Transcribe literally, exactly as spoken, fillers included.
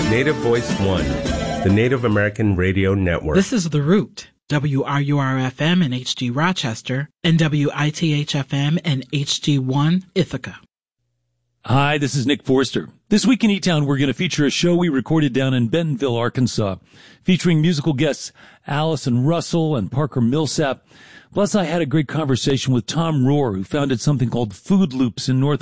Native Voice One, the Native American Radio Network. This is The Root, W R U R F M and H D Rochester, and W I T H F M and H D one Ithaca. Hi, this is Nick Forster. This week in E-Town, we're going to feature a show we recorded down in Bentonville, Arkansas, featuring musical guests Allison Russell and Parker Millsap. Plus, I had a great conversation with Tom Rohr, who founded something called Food Loops in North